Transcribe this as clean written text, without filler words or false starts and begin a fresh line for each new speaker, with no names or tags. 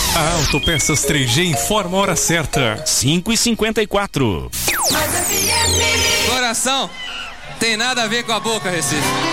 A Autopeças 3G informa a hora certa.
5h54.
Coração, tem nada a ver com a boca, Recife.